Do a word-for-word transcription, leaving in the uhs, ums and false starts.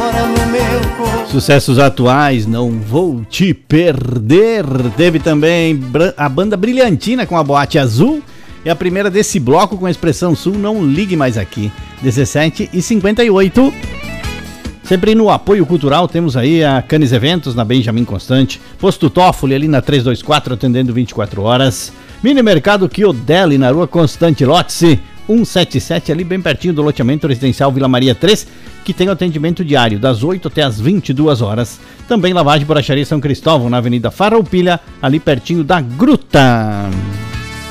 mora no meu corpo. Sucessos atuais, Não Vou Te Perder. Teve também a banda Brilhantina com a Boate Azul. E a primeira desse bloco com a expressão sul, Não Ligue Mais Aqui. dezessete e cinquenta e oito. Sempre no apoio cultural temos aí a Canis Eventos na Benjamin Constante, Posto Toffoli ali na trezentos e vinte e quatro atendendo vinte e quatro horas, Mini Mercado Chiodelli na Rua Constante Lotse cento e setenta e sete ali bem pertinho do loteamento residencial Vila Maria três, que tem o atendimento diário das oito até as vinte e duas horas. Também lavagem e borracharia São Cristóvão na Avenida Farroupilha, ali pertinho da Gruta.